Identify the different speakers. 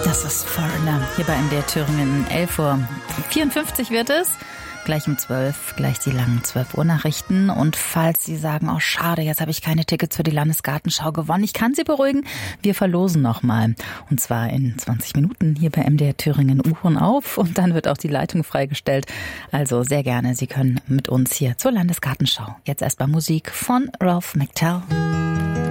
Speaker 1: Das ist Foreigner. Hier bei MDR Thüringen. 11:54 wird es. Gleich um 12, gleich die langen 12 Uhr Nachrichten. Und falls Sie sagen, oh schade, jetzt habe ich keine Tickets für die Landesgartenschau gewonnen, ich kann Sie beruhigen, wir verlosen nochmal. Und zwar in 20 Minuten hier bei MDR Thüringen Uhren auf. Und dann wird auch die Leitung freigestellt. Also sehr gerne, Sie können mit uns hier zur Landesgartenschau. Jetzt erstmal Musik von Ralph McTell.